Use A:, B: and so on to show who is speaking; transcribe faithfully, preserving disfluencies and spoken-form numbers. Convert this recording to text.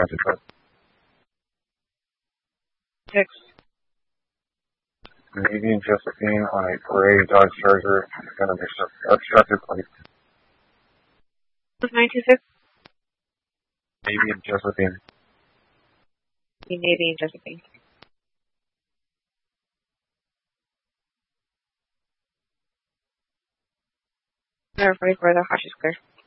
A: transit code.
B: Six.
A: Navy and Josephine on a gray Dodge Charger, going to be obstructed plate.
B: nine two six.
A: Navy and Josephine.
B: Navy and Josephine. Number forty-four, the Hashi Square.